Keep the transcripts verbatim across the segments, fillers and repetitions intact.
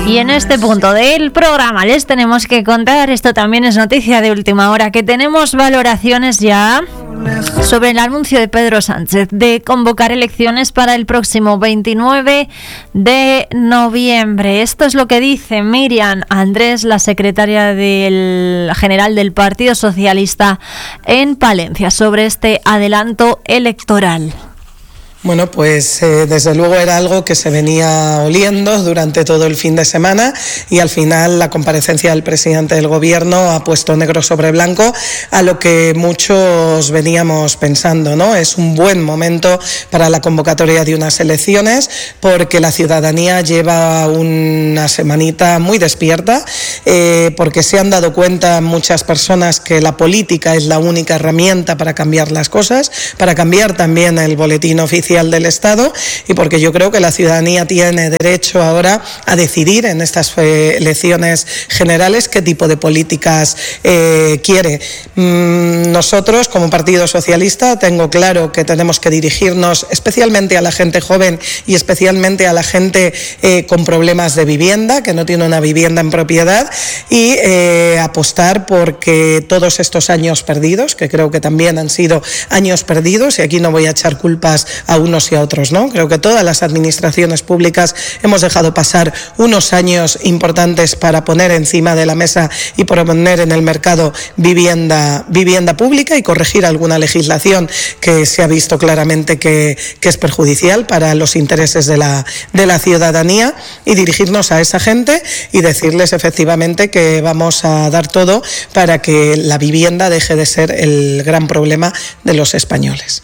Y en este punto del programa les tenemos que contar, esto también es noticia de última hora, que tenemos valoraciones ya sobre el anuncio de Pedro Sánchez de convocar elecciones para el próximo veintinueve de noviembre. Esto es lo que dice Miriam Andrés, la secretaria del, general del Partido Socialista en Palencia, sobre este adelanto electoral. Bueno, pues eh, desde luego era algo que se venía oliendo durante todo el fin de semana y al final la comparecencia del presidente del Gobierno ha puesto negro sobre blanco a lo que muchos veníamos pensando, ¿no? Es un buen momento para la convocatoria de unas elecciones porque la ciudadanía lleva una semanita muy despierta, eh, porque se han dado cuenta muchas personas que la política es la única herramienta para cambiar las cosas, para cambiar también el boletín oficial del Estado y porque yo creo que la ciudadanía tiene derecho ahora a decidir en estas eh, elecciones generales qué tipo de políticas eh, quiere. Mm, nosotros como Partido Socialista tengo claro que tenemos que dirigirnos especialmente a la gente joven y especialmente a la gente eh, con problemas de vivienda, que no tiene una vivienda en propiedad y eh, apostar porque todos estos años perdidos, que creo que también han sido años perdidos y aquí no voy a echar culpas a unos y a otros, ¿no? Creo que todas las administraciones públicas hemos dejado pasar unos años importantes para poner encima de la mesa y poner en el mercado vivienda, vivienda pública y corregir alguna legislación que se ha visto claramente que, que es perjudicial para los intereses de la, de la ciudadanía y dirigirnos a esa gente y decirles efectivamente que vamos a dar todo para que la vivienda deje de ser el gran problema de los españoles.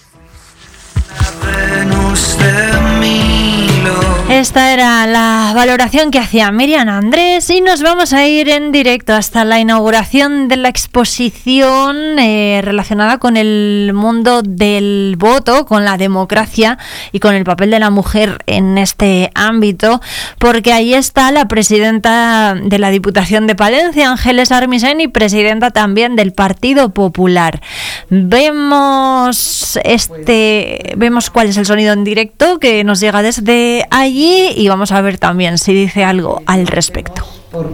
Esta era la valoración que hacía Miriam Andrés y nos vamos a ir en directo hasta la inauguración de la exposición eh, relacionada con el mundo del voto, con la democracia y con el papel de la mujer en este ámbito, porque ahí está la presidenta de la Diputación de Palencia, Ángeles Armisen, y presidenta también del Partido Popular. Vemos este, vemos cuál es el sonido en directo que nos llega desde allí y vamos a ver también si dice algo al respecto.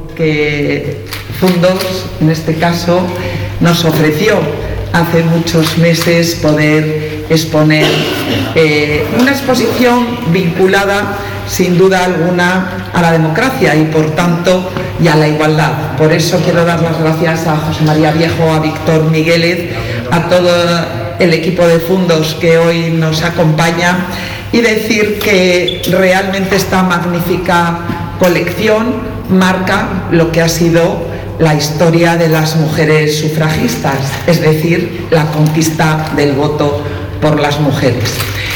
Porque Fundos, en este caso, nos ofreció hace muchos meses poder exponer eh, una exposición vinculada sin duda alguna a la democracia y por tanto y a la igualdad. Por eso quiero dar las gracias a José María Viejo, a Víctor Migueles, a todo el equipo de Fundos que hoy nos acompaña y decir que realmente esta magnífica colección marca lo que ha sido la historia de las mujeres sufragistas, es decir, la conquista del voto por las mujeres.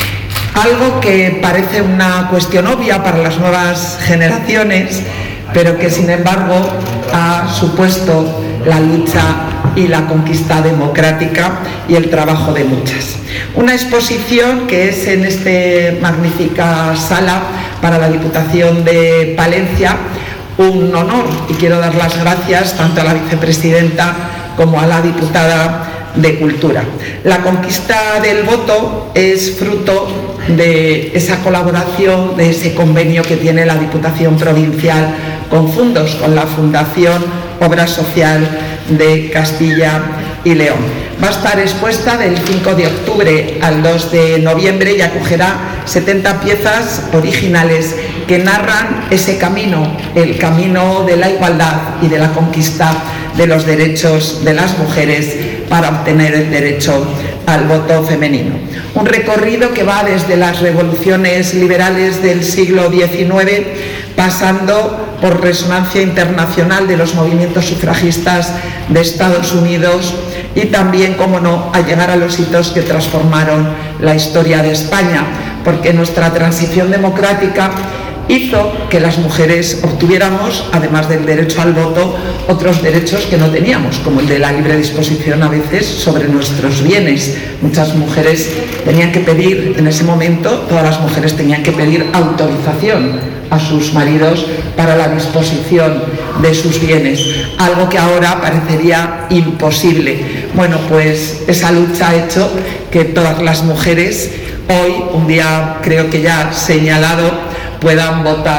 Algo que parece una cuestión obvia para las nuevas generaciones, pero que sin embargo ha supuesto la lucha y la conquista democrática y el trabajo de muchas. Una exposición que es en esta magnífica sala para la Diputación de Palencia un honor y quiero dar las gracias tanto a la vicepresidenta como a la diputada de Cultura. La conquista del voto es fruto de esa colaboración, de ese convenio que tiene la Diputación Provincial con Fundos, con la Fundación Obra Social de Castilla y León. Va a estar expuesta del cinco de octubre al dos de noviembre y acogerá setenta piezas originales que narran ese camino, el camino de la igualdad y de la conquista de los derechos de las mujeres para obtener el derecho al voto femenino. Un recorrido que va desde las revoluciones liberales del siglo diecinueve, pasando por resonancia internacional de los movimientos sufragistas de Estados Unidos y también, como no, a llegar a los hitos que transformaron la historia de España, porque nuestra transición democrática hizo que las mujeres obtuviéramos, además del derecho al voto, otros derechos que no teníamos, como el de la libre disposición a veces sobre nuestros bienes. Muchas mujeres tenían que pedir, en ese momento, todas las mujeres tenían que pedir autorización a sus maridos para la disposición de sus bienes, algo que ahora parecería imposible. Bueno, pues esa lucha ha hecho que todas las mujeres hoy, un día creo que ya señalado, puedan votar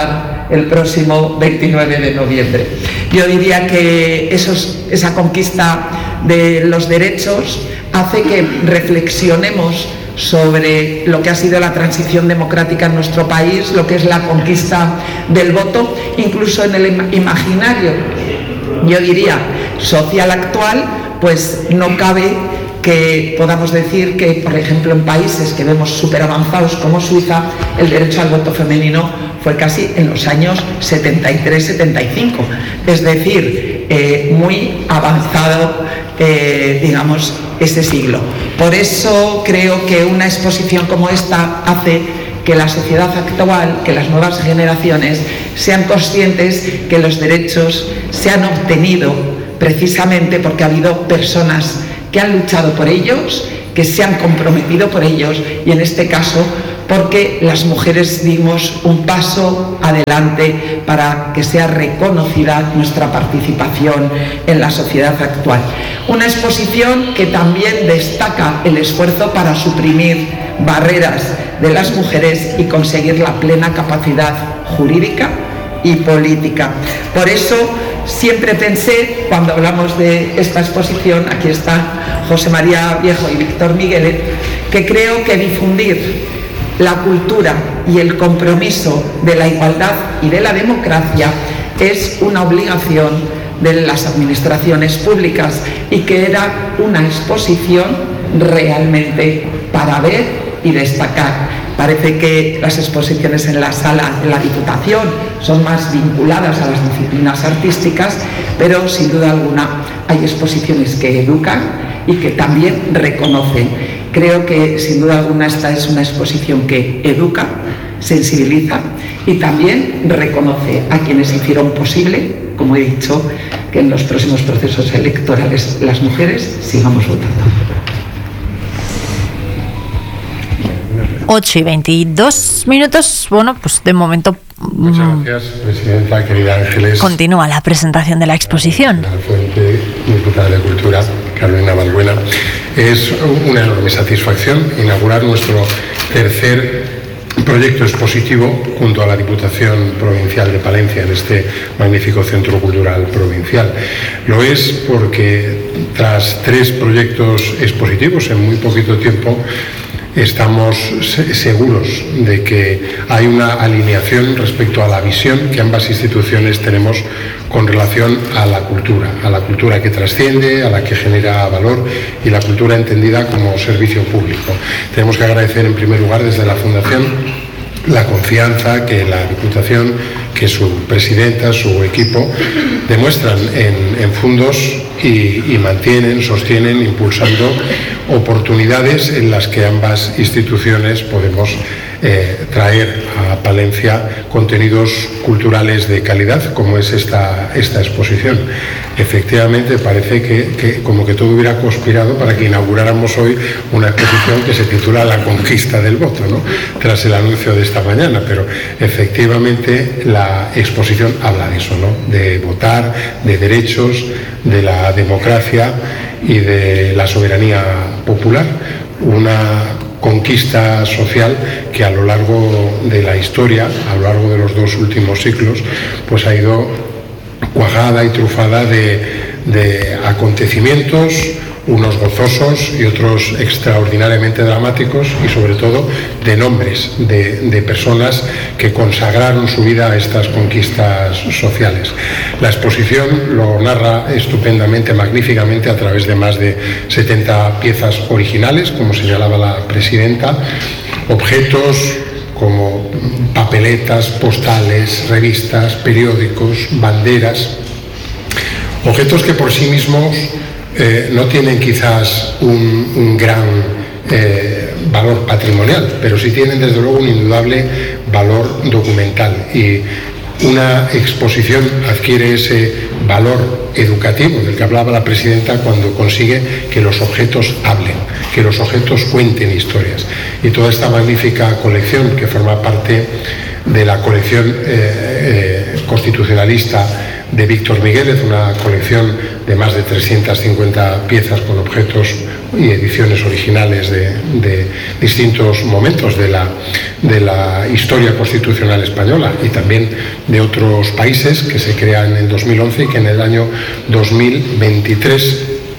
el próximo veintinueve de noviembre. Yo diría que esos, esa conquista de los derechos hace que reflexionemos sobre lo que ha sido la transición democrática en nuestro país, lo que es la conquista del voto, incluso en el imaginario, yo diría, social actual, pues no cabe que podamos decir que, por ejemplo, en países que vemos súper avanzados como Suiza, el derecho al voto femenino fue casi en los años setenta y tres setenta y cinco, es decir, eh, muy avanzado, eh, digamos, ese siglo. Por eso creo que una exposición como esta hace que la sociedad actual, que las nuevas generaciones sean conscientes que los derechos se han obtenido precisamente porque ha habido personas que han luchado por ellos, que se han comprometido por ellos, y en este caso porque las mujeres dimos un paso adelante para que sea reconocida nuestra participación en la sociedad actual. Una exposición que también destaca el esfuerzo para suprimir barreras de las mujeres y conseguir la plena capacidad jurídica y política. Por eso siempre pensé, cuando hablamos de esta exposición, aquí está José María Viejo y Víctor Miguelet, que creo que difundir la cultura y el compromiso de la igualdad y de la democracia es una obligación de las administraciones públicas, y que era una exposición realmente para ver y destacar. Parece que las exposiciones en la sala de la Diputación son más vinculadas a las disciplinas artísticas, pero sin duda alguna hay exposiciones que educan y que también reconocen. Creo que sin duda alguna esta es una exposición que educa, sensibiliza y también reconoce a quienes hicieron posible, como he dicho, que en los próximos procesos electorales las mujeres sigamos votando. ocho y veintidós minutos. Bueno, pues de momento. Muchas gracias, presidenta, querida Ángeles. Continúa la presentación de la exposición. La fuente, diputada de Cultura, Carolina Balbuena. Es una enorme satisfacción inaugurar nuestro tercer proyecto expositivo junto a la Diputación Provincial de Palencia en este magnífico Centro Cultural Provincial. Lo es porque tras tres proyectos expositivos en muy poquito tiempo, estamos seguros de que hay una alineación respecto a la visión que ambas instituciones tenemos con relación a la cultura, a la cultura que trasciende, a la que genera valor y la cultura entendida como servicio público. Tenemos que agradecer en primer lugar desde la Fundación la confianza que la Diputación, que su presidenta, su equipo demuestran en, en fondos y, y mantienen, sostienen, impulsando oportunidades en las que ambas instituciones podemos eh, traer a Palencia contenidos culturales de calidad, como es esta, esta exposición. Efectivamente, parece que, que como que todo hubiera conspirado para que inauguráramos hoy una exposición que se titula La conquista del voto, ¿no?, tras el anuncio de esta mañana, pero efectivamente la exposición habla de eso, ¿no?, de votar, de derechos, de la democracia y de la soberanía popular, una conquista social que a lo largo de la historia, a lo largo de los dos últimos siglos, pues ha ido cuajada y trufada de, de acontecimientos, unos gozosos y otros extraordinariamente dramáticos, y sobre todo de nombres de, de personas que consagraron su vida a estas conquistas sociales. La exposición lo narra estupendamente, magníficamente, a través de más de setenta piezas originales, como señalaba la presidenta, objetos como papeletas, postales, revistas, periódicos, banderas, objetos que por sí mismos Eh, no tienen quizás un, un gran eh, valor patrimonial, pero sí tienen desde luego un indudable valor documental, y una exposición adquiere ese valor educativo del que hablaba la presidenta cuando consigue que los objetos hablen, que los objetos cuenten historias. Y toda esta magnífica colección, que forma parte de la colección eh, eh, constitucionalista de Víctor Miguelet, una colección de más de trescientas cincuenta piezas con objetos y ediciones originales de, de distintos momentos de la, de la historia constitucional española y también de otros países, que se crea en el dos mil once y que en el año dos mil veintitrés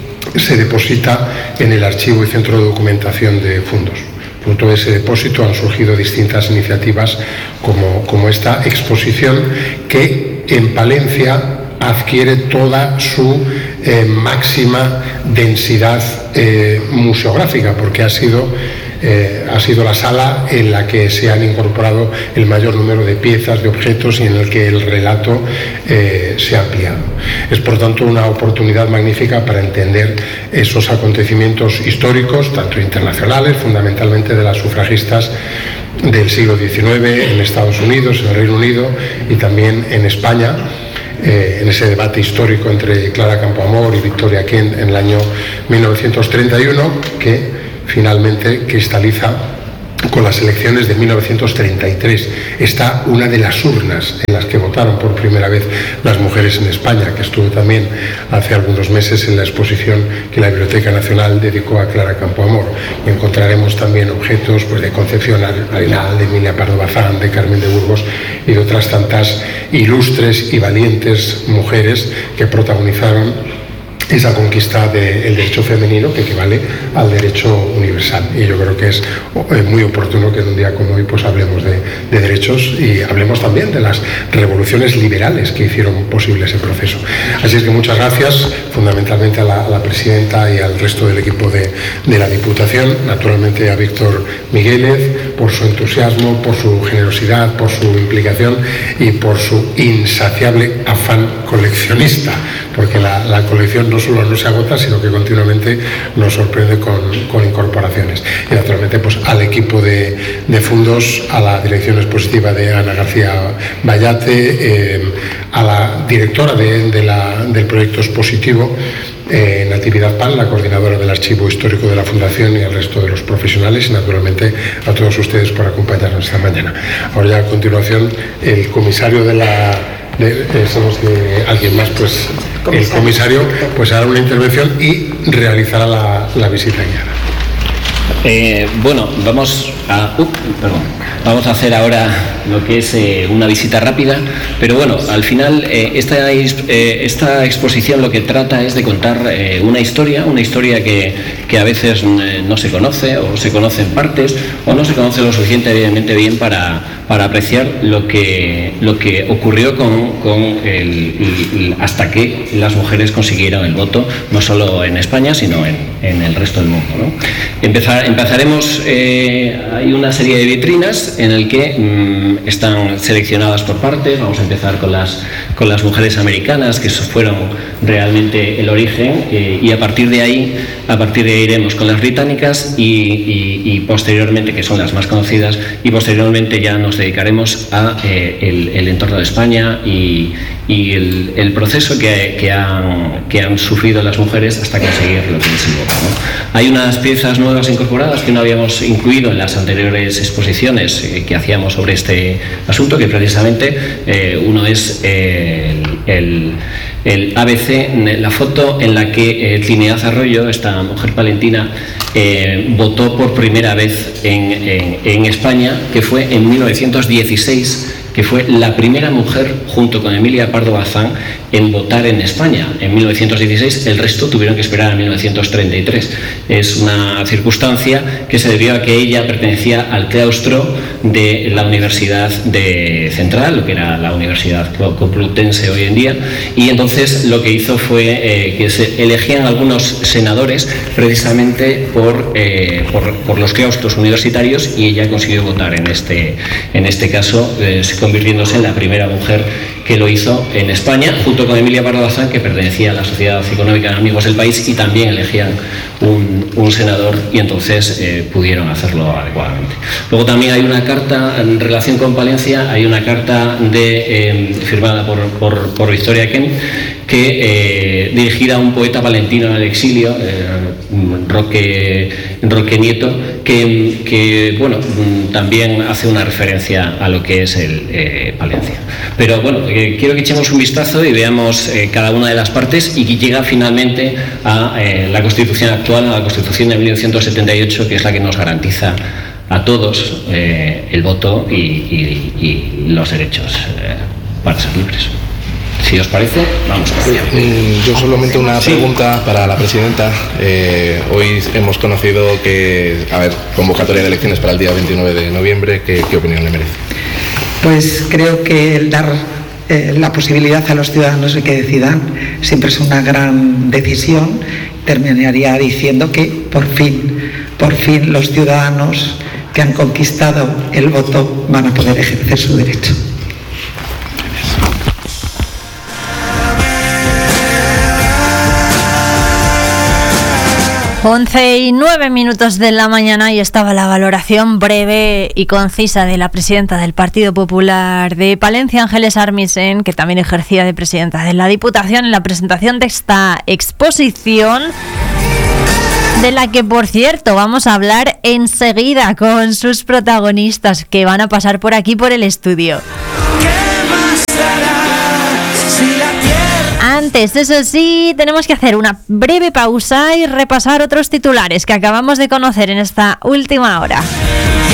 se deposita en el Archivo y Centro de Documentación de Fundos. Fruto de ese depósito han surgido distintas iniciativas como, como esta exposición, que en Palencia adquiere toda su eh, máxima densidad eh, museográfica, porque ha sido, eh, ha sido la sala en la que se han incorporado el mayor número de piezas, de objetos, y en el que el relato eh, se ha ampliado. Es, por tanto, una oportunidad magnífica para entender esos acontecimientos históricos, tanto internacionales, fundamentalmente de las sufragistas del siglo diecinueve en Estados Unidos, en el Reino Unido y también en España, Eh, en ese debate histórico entre Clara Campoamor y Victoria Kent en el año mil novecientos treinta y uno, que finalmente cristaliza con las elecciones de mil novecientos treinta y tres. Está una de las urnas en las que votaron por primera vez las mujeres en España, que estuvo también hace algunos meses en la exposición que la Biblioteca Nacional dedicó a Clara Campoamor. Y encontraremos también objetos pues, de Concepción Arenal, de Emilia Pardo Bazán, de Carmen de Burgos y de otras tantas ilustres y valientes mujeres que protagonizaron esa conquista del derecho femenino, que equivale al derecho universal. Y yo creo que es muy oportuno que en un día como hoy pues hablemos de, de derechos y hablemos también de las revoluciones liberales que hicieron posible ese proceso. Así es que muchas gracias fundamentalmente a la, a la presidenta y al resto del equipo de, de la Diputación, naturalmente a Víctor Migueles por su entusiasmo, por su generosidad, por su implicación y por su insaciable afán coleccionista, porque la, la colección no solo no se agota, sino que continuamente nos sorprende con, con incorporaciones. Y naturalmente pues al equipo de, de Fundos, a la dirección expositiva de Ana García Vallate, eh, a la directora de, de la, del proyecto expositivo, Eh, Natividad Pan, la coordinadora del Archivo Histórico de la Fundación, y al resto de los profesionales, y naturalmente a todos ustedes por acompañarnos esta mañana. Ahora ya a continuación el comisario de la de, eh, somos de alguien más, pues el comisario pues hará una intervención y realizará la, la visita guiada. Eh, bueno, vamos a, uh, perdón, vamos a hacer ahora lo que es eh, una visita rápida, pero bueno, al final eh, esta, eh, esta exposición lo que trata es de contar eh, una historia, una historia que, que a veces eh, no se conoce, o se conoce en partes, o no se conoce lo suficientemente bien para, para apreciar lo que, lo que ocurrió con, con el, el, hasta que las mujeres consiguieron el voto, no solo en España, sino en, en el resto del mundo, ¿no? Empezar, empezaremos, eh, hay una serie de vitrinas en el que mmm, están seleccionadas por partes. Vamos a empezar con las, con las mujeres americanas, que fueron realmente el origen, eh, y a partir de ahí, a partir de ahí iremos con las británicas y, y, y posteriormente, que son las más conocidas, y posteriormente ya nos dedicaremos a eh, el, el entorno de España y, y el, el proceso que, que, han, que han sufrido las mujeres hasta conseguir lo que es el voto, ¿no? Hay unas piezas nuevas incorporadas que no habíamos incluido en las anteriores exposiciones eh, que hacíamos sobre este asunto, que precisamente eh, uno es eh, el, el, el A B C, la foto en la que eh, Trinidad Arroyo, esta mujer palentina, eh, votó por primera vez en, en, en España, que fue en mil novecientos dieciséis, que fue la primera mujer, junto con Emilia Pardo Bazán, en votar en España. En mil novecientos dieciséis, el resto tuvieron que esperar a mil novecientos treinta y tres. Es una circunstancia que se debió a que ella pertenecía al claustro de la Universidad de Central, lo que era la Universidad Complutense hoy en día, y entonces lo que hizo fue eh, que se elegían algunos senadores precisamente por, eh, por, por los claustros universitarios, y ella consiguió votar en este, en este caso, eh, convirtiéndose en la primera mujer que lo hizo en España, junto con Emilia Pardo Bazán, que pertenecía a la Sociedad Económica de Amigos del País, y también elegían un, un senador, y entonces eh, pudieron hacerlo adecuadamente. Luego también hay una carta en relación con Palencia, hay una carta de, eh, firmada por, por, por Victoria Kent, que eh, dirigida a un poeta palentino en el exilio, eh, Roque Roque Nieto, que, que bueno, también hace una referencia a lo que es el eh, Palencia. Pero bueno, eh, quiero que echemos un vistazo y veamos eh, cada una de las partes y que llega finalmente a eh, la Constitución actual, a la Constitución de mil novecientos setenta y ocho, que es la que nos garantiza a todos eh, el voto y, y, y los derechos eh, para ser libres. Si os parece, vamos a ello. Yo solamente una pregunta para la presidenta. Eh, hoy hemos conocido que, a ver, convocatoria de elecciones para el día veintinueve de noviembre. ¿Qué, qué opinión le merece? Pues creo que el dar eh, la posibilidad a los ciudadanos de que decidan siempre es una gran decisión. Terminaría diciendo que por fin, por fin los ciudadanos que han conquistado el voto van a poder ejercer su derecho. once y nueve minutos de la mañana y estaba la valoración breve y concisa de la presidenta del Partido Popular de Palencia, Ángeles Armisen, que también ejercía de presidenta de la Diputación, en la presentación de esta exposición, de la que, por cierto, vamos a hablar enseguida con sus protagonistas que van a pasar por aquí por el estudio. Antes, eso sí, tenemos que hacer una breve pausa y repasar otros titulares que acabamos de conocer en esta última hora.